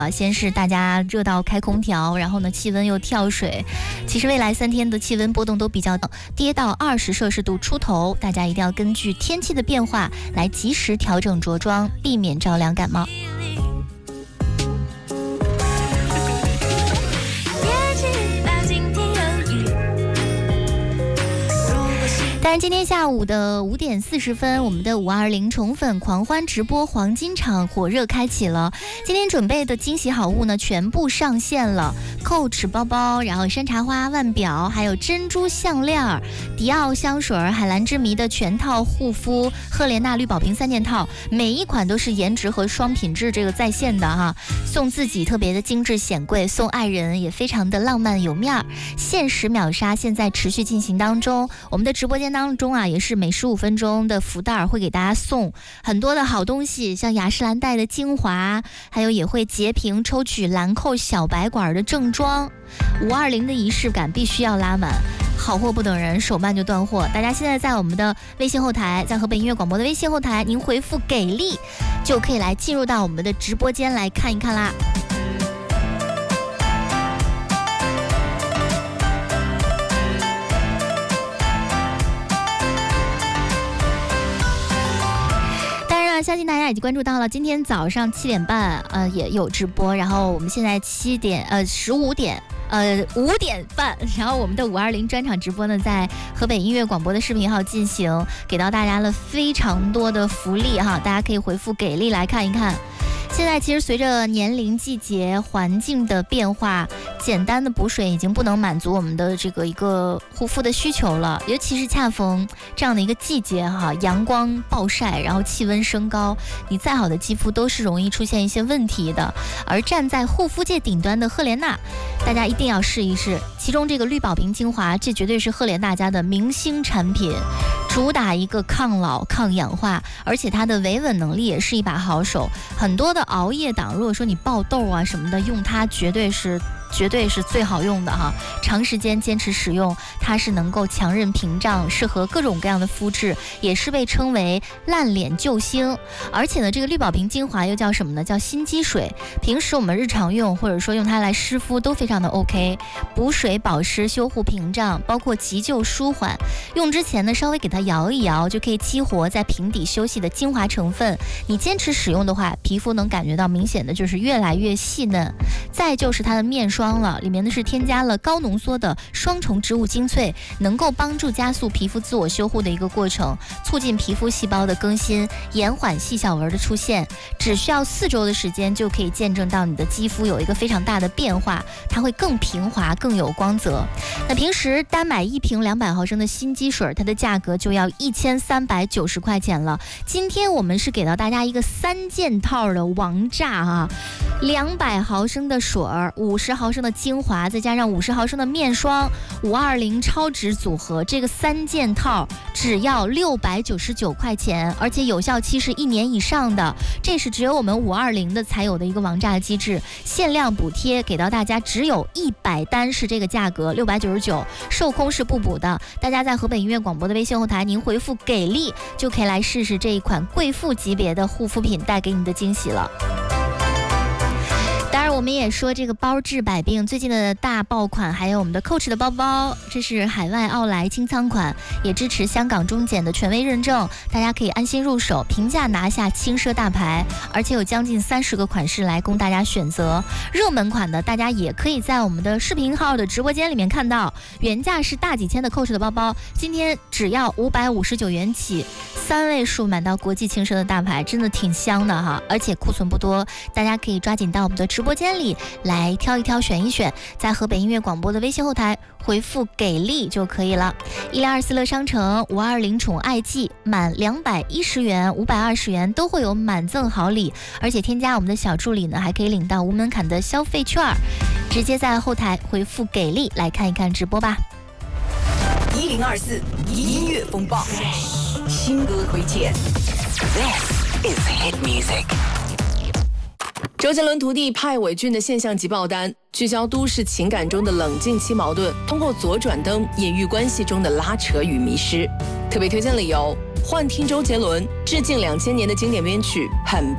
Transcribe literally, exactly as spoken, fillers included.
啊，先是大家热到开空调，然后呢气温又跳水。其实未来三天的气温波动都比较大，跌到二十摄氏度出头，大家一定要根据天气的变化来及时调整着装，避免着凉感冒。当然，今天下午的五点四十分，我们的五二零宠粉狂欢直播黄金场火热开启了。今天准备的惊喜好物呢，全部上线了。Coach 包包，然后山茶花腕表，还有珍珠项链，迪奥香水，海蓝之谜的全套护肤，赫莲娜绿宝瓶三件套，每一款都是颜值和双品质这个在线的哈。送自己特别的精致显贵，送爱人也非常的浪漫有面儿。限时秒杀现在持续进行当中，我们的直播间当中啊，也是每十五分钟的福袋会给大家送很多的好东西，像雅诗兰黛的精华，还有也会截屏抽取兰蔻小白管的正装。五二零的仪式感必须要拉满，好货不等人，手慢就断货。大家现在在我们的微信后台，在河北音乐广播的微信后台，您回复给力就可以来进入到我们的直播间来看一看啦。相信大家已经关注到了，今天早上七点半，呃，也有直播。然后我们现在七点，呃，十五点，呃，五点半，然后我们的五二零专场直播呢，在河北音乐广播的视频号进行，给到大家了非常多的福利哈，大家可以回复给力来看一看。现在其实随着年龄、季节、环境的变化，简单的补水已经不能满足我们的这个一个护肤的需求了。尤其是恰逢这样的一个季节哈，阳光暴晒，然后气温升高，你再好的肌肤都是容易出现一些问题的。而站在护肤界顶端的赫莲娜，大家一定要试一试。其中这个绿宝瓶精华，这绝对是赫莲娜家的明星产品，主打一个抗老、抗氧化，而且它的维稳能力也是一把好手。很多的熬夜党，如果说你爆痘啊什么的，用它绝对是绝对是最好用的哈。长时间坚持使用，它是能够强韧屏障，适合各种各样的肤质，也是被称为烂脸救星。而且呢，这个绿宝瓶精华又叫什么呢？叫心肌水。平时我们日常用，或者说用它来湿敷都非常的 OK， 补水保湿、修护屏障，包括急救舒缓。用之前呢，稍微给它摇一摇，就可以激活在瓶底休息的精华成分。你坚持使用的话，皮肤能感觉到明显的就是越来越细嫩。再就是它的面霜了，里面呢是添加了高浓缩的双重植物精粹，能够帮助加速皮肤自我修护的一个过程，促进皮肤细胞的更新，延缓细小纹的出现。只需要四周的时间，就可以见证到你的肌肤有一个非常大的变化，它会更平滑、更有光泽。那平时单买一瓶两百毫升的心肌水，它的价格就要一千三百九十块钱了。今天我们是给到大家一个三件套的王炸啊！两百毫升的水，五十毫升的精华，再加上五十毫升的面霜，五二零超值组合，这个三件套只要六百九十九块钱，而且有效期是一年以上的，这是只有我们五二零的才有的一个王炸机制，限量补贴给到大家，只有一百单是这个价格，六百九十九，售空是不补的。大家在河北音乐广播的微信后台，您回复给力就可以来试试这一款贵妇级别的护肤品带给你的惊喜了。当然我们也说这个包治百病，最近的大爆款还有我们的 Coach 的包包，这是海外奥莱清仓款，也支持香港中检的权威认证，大家可以安心入手，平价拿下轻奢大牌，而且有将近三十个款式来供大家选择。热门款的大家也可以在我们的视频号的直播间里面看到，原价是大几千的 Coach 的包包，今天只要五百五十九元起，三位数买到国际轻奢的大牌，真的挺香的哈，而且库存不多，大家可以抓紧到我们的直播间里来挑一挑选一选，在河北音乐广播的微信后台回复给力就可以了。一零二四乐商城五二零宠爱季，满两百一十元、五百二十元都会有满赠好礼，而且添加我们的小助理呢，还可以领到无门槛的消费券。直接在后台回复给力来看一看直播吧。 一零二四音乐风暴，新歌推荐。This is hit music。 周杰伦徒弟派伟俊的现象级爆单，聚焦都市情感中的冷静期矛盾，通过左转灯隐喻关系中的拉扯与迷失。特别推荐理由：幻听周杰伦，致敬两千年的经典编曲，很